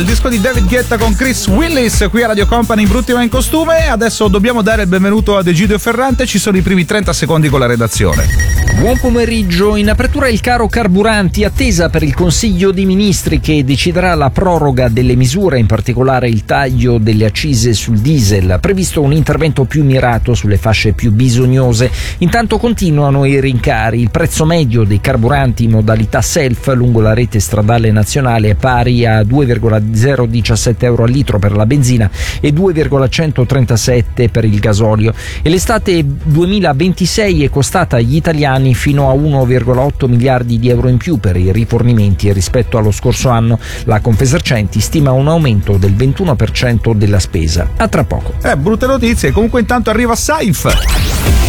Il disco di David Guetta con Chris Willis qui a Radio Company, Brutti ma in costume. Adesso dobbiamo dare il benvenuto ad Egidio Ferrante, ci sono i primi 30 secondi con la redazione. Buon pomeriggio. In apertura il caro carburanti, attesa per il Consiglio dei Ministri che deciderà la proroga delle misure, in particolare il taglio delle accise sul diesel. Previsto un intervento più mirato sulle fasce più bisognose. Intanto continuano i rincari. Il prezzo medio dei carburanti in modalità self lungo la rete stradale nazionale è pari a 2,017 euro al litro per la benzina e 2,137 per il gasolio. E l'estate 2026 è costata agli italiani fino a 1,8 miliardi di euro in più per i rifornimenti rispetto allo scorso anno. La Confesercenti stima un aumento del 21% della spesa. A tra poco. Brutte notizie, comunque intanto arriva Saif.